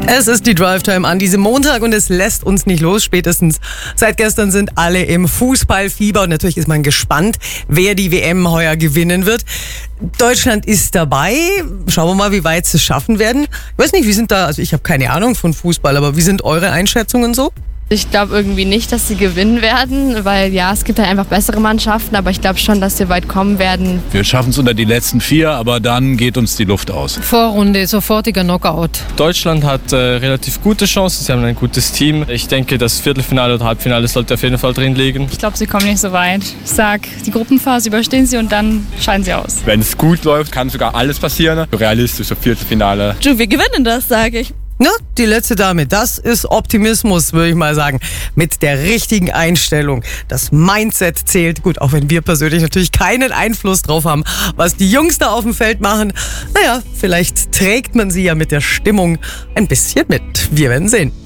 Es ist die Drive-Time an diesem Montag und es lässt uns nicht los. Spätestens seit gestern sind alle im Fußballfieber und natürlich ist man gespannt, wer die WM heuer gewinnen wird. Deutschland ist dabei. Schauen wir mal, wie weit sie es schaffen werden. Ich weiß nicht, also ich habe keine Ahnung von Fußball, aber wie sind eure Einschätzungen so? Ich glaube irgendwie nicht, dass sie gewinnen werden, weil ja, es gibt halt einfach bessere Mannschaften, aber ich glaube schon, dass wir weit kommen werden. Wir schaffen es unter die letzten 4, aber dann geht uns die Luft aus. Vorrunde, sofortiger Knockout. Deutschland hat relativ gute Chancen, sie haben ein gutes Team. Ich denke, das Viertelfinale oder Halbfinale sollte auf jeden Fall drin liegen. Ich glaube, sie kommen nicht so weit. Ich sag, die Gruppenphase überstehen sie und dann scheiden sie aus. Wenn es gut läuft, kann sogar alles passieren. Realistisch, so Viertelfinale. Wir gewinnen das, sage ich. Na, die letzte Dame, das ist Optimismus, würde ich mal sagen. Mit der richtigen Einstellung. Das Mindset zählt. Gut, auch wenn wir persönlich natürlich keinen Einfluss drauf haben, was die Jungs da auf dem Feld machen. Naja, vielleicht trägt man sie ja mit der Stimmung ein bisschen mit. Wir werden sehen.